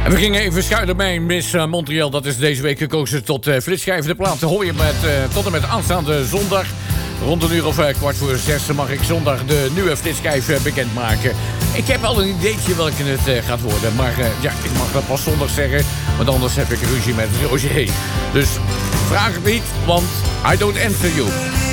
En we gingen even schuilen bij Miss Montreal. Dat is deze week gekozen tot flitsschijf. De plaat hoor je tot en met aanstaande zondag. Rond een uur of 5:15 mag ik zondag de nieuwe flitsschijf bekendmaken. Ik heb al een ideetje welke het gaat worden. Maar ja, ik mag dat pas zondag zeggen. Want anders heb ik ruzie met Roger. Dus vraag het niet, want I don't answer you.